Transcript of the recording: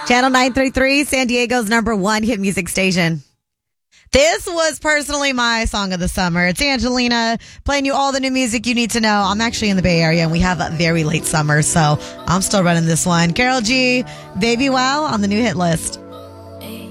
Channel 933, San Diego's #1 hit music station. This was personally my song of the summer. It's Angelina playing you all the new music you need to know. I'm actually in the Bay Area and we have a very late summer, so I'm still running this one. Karol G, Baby Wow on the new hit list.